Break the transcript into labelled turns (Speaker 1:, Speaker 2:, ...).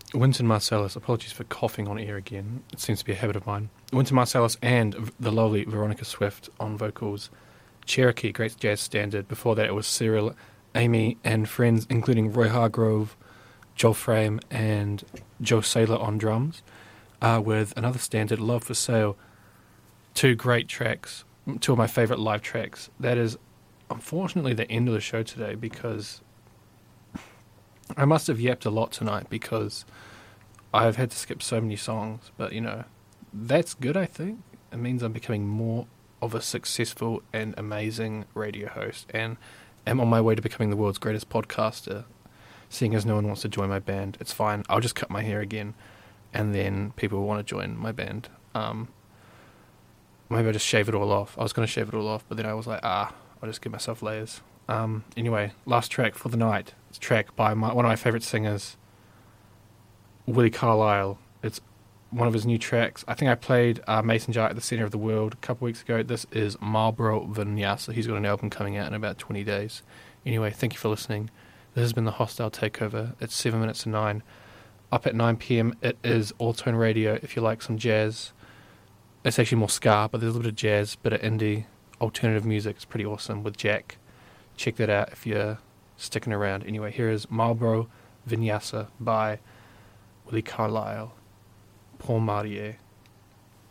Speaker 1: Wynton Marsalis, apologies for coughing on air again. It seems to be a habit of mine. Wynton Marsalis and the lovely Veronica Swift on vocals. Cherokee, great jazz standard. Before that, it was Cyril, Amy, and friends, including Roy Hargrove, Joel Frame, and Joe Saylor on drums, with another standard, Love for Sale. Two great tracks, two of my favourite live tracks. That is, unfortunately, the end of the show today because I must have yapped a lot tonight because I've had to skip so many songs. But, that's good, I think. It means I'm becoming more of a successful and amazing radio host and am on my way to becoming the world's greatest podcaster. Seeing as no one wants to join my band, it's fine. I'll just cut my hair again and then people will want to join my band. Maybe I'll just shave it all off. I was going to shave it all off, but then I was like, I'll just give myself layers. Anyway, last track for the night. It's a track by one of my favourite singers, Willie Carlisle. It's one of his new tracks. I think I played Mason Jar at the Centre of the World a couple weeks ago. This is Marlboro Vinyasa. He's got an album coming out in about 20 days. Anyway, thank you for listening. This has been the Hostile Takeover. It's 7 minutes to 9. Up at 9 p.m. it is All Tone Radio if you like some jazz. It's actually more ska, but there's a little bit of jazz, bit of indie, alternative music. It's pretty awesome with Jack. Check that out if you're sticking around. Anyway, here is Marlboro Vinyasa by Willie Carlisle, Paul Marier.